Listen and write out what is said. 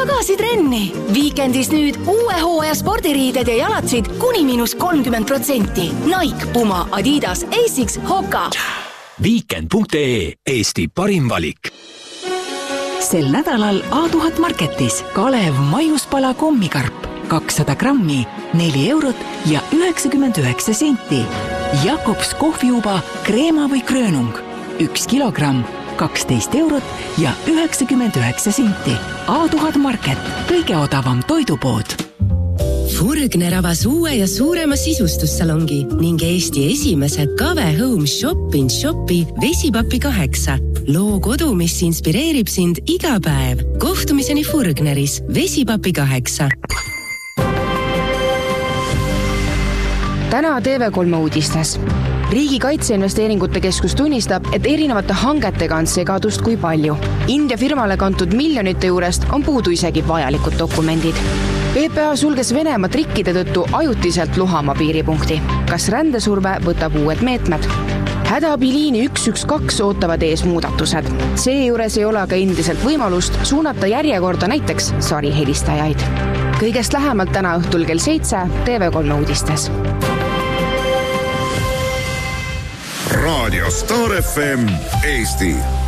tagasi trenni. Viikendis nüüd uue hooaja spordiriided ja jalatsid kuni -30%. Nike, Puma, Adidas, Asics, Hoka. Weekend.ee, Eesti parim valik. Sel nädalal A1000 Marketis Kalev maiuspala kommikarp 200 grammi, 4 eurot ja 99 senti. Jakobs kohviuba kreema või kröönung 1 kilogramm, 12 eurot ja 99 senti. A1000 Market, kõige odavam toidupood. Furgner avas uue ja suurema sisustussalongi ning Eesti esimese Kave Home Shop in Shopi Vesipapi 8. Loo kodu, mis inspireerib sind iga päev. Kohtumiseni Furgneris Vesipapi 8. Täna TV3 uudistes. Riigi Kaitseinvesteeringute Keskus tunnistab, et erinevate hangetega on segadust kui palju. India firmale kantud miljonite juurest on puudu isegi vajalikud dokumendid. PPA sulges Venemaa trikkide tõttu ajutiselt Luhamaa piiripunkti. Kas rändesurve võtab uued meetmed? Hädaabiliini 112 ootavad ees muudatused. Seejuures ei ole aga endiselt võimalust suunata järjekorda näiteks sarihelistajaid. Kõigest lähemalt täna õhtul kell 7 TV3 uudistes. Radio Star FM Eesti.